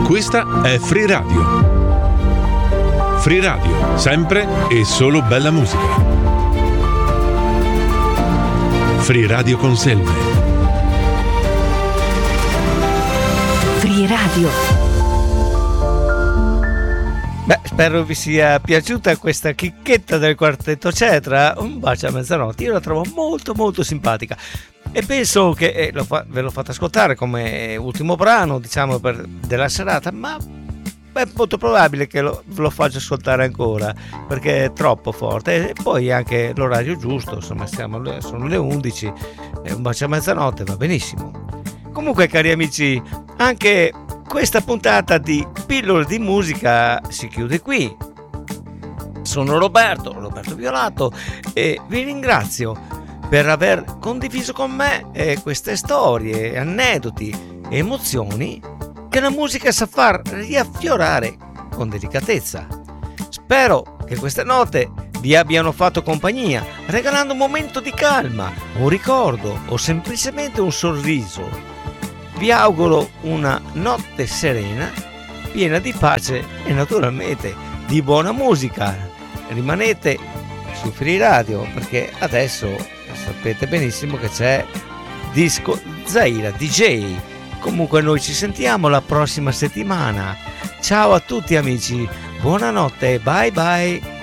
Questa è Free Radio. Free Radio, sempre e solo bella musica. Free Radio Conselve. Free Radio. Beh, spero vi sia piaciuta questa chicchetta del quartetto Cetra. Un bacio a mezzanotte, io la trovo molto molto simpatica e penso che ve l'ho fatta ascoltare come ultimo brano, diciamo, della serata, ma è molto probabile che ve lo faccio ascoltare ancora perché è troppo forte, e poi anche l'orario giusto, insomma sono le 11 e un bacio a mezzanotte va benissimo. Comunque, cari amici, anche questa puntata di Pillole di Musica si chiude qui. Sono Roberto Violato e vi ringrazio per aver condiviso con me queste storie, aneddoti e emozioni che la musica sa far riaffiorare con delicatezza. Spero che queste note vi abbiano fatto compagnia, regalando un momento di calma, un ricordo o semplicemente un sorriso. Vi auguro una notte serena, piena di pace e naturalmente di buona musica. Rimanete su Free Radio perché adesso sapete benissimo che c'è Disco Zaira DJ. Comunque noi ci sentiamo la prossima settimana. Ciao a tutti amici, buonanotte, bye bye.